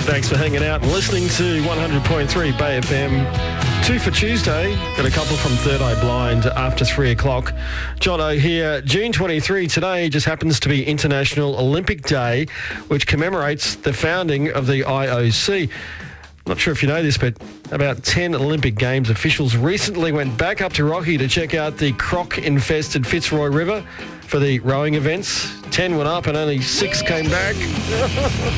Thanks for hanging out and listening to 100.3 Bay FM. 2 for Tuesday. Got a couple from Third Eye Blind after 3 o'clock. Jono here. June 23 today just happens to be International Olympic Day, which commemorates the founding of the IOC. Not sure if you know this, but about 10 Olympic Games officials recently went back up to Rocky to check out the croc-infested Fitzroy River for the rowing events. 10 went up and only 6 came back.